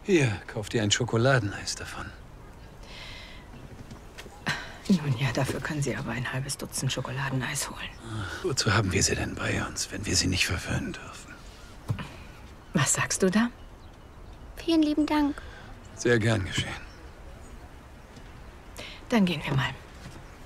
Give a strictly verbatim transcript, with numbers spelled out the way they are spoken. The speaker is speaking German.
Hier, kauf dir ein Schokoladeneis davon. Nun ja, dafür können Sie aber ein halbes Dutzend Schokoladeneis holen. Ach, wozu haben wir sie denn bei uns, wenn wir sie nicht verwöhnen dürfen? Was sagst du da? Vielen lieben Dank. Sehr gern geschehen. Dann gehen wir mal.